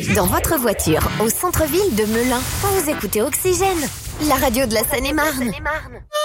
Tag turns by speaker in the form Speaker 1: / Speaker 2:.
Speaker 1: Dans votre voiture, au centre-ville de Melun, quand vous écoutez Oxygène, la radio de la Seine-et-Marne.